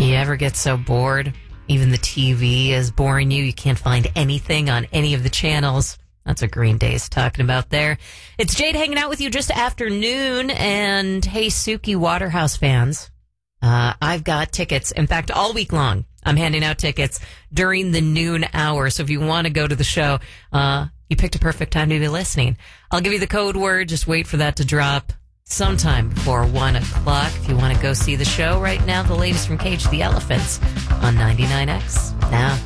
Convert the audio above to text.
You ever get so bored? Even the TV is boring you. You can't find anything on any of the channels. That's what Green Day's talking about there. It's Jade hanging out with you just after noon. And hey, Suki Waterhouse fans, I've got tickets. In fact, all week long, I'm handing out tickets during the noon hour. So if you want to go to the show, you picked a perfect time to be listening. I'll give you the code word. Just wait for that to drop sometime before 1 o'clock. If you want to go see the show right now, the latest from Cage the Elephants on 99X now.